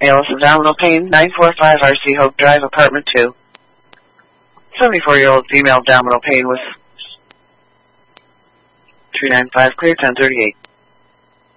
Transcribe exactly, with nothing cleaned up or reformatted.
Alice Abdominal Pain, nine forty-five R C Hope Drive, Apartment two. seventy-four-year-old female abdominal pain with three nine five clear, ten thirty-eight.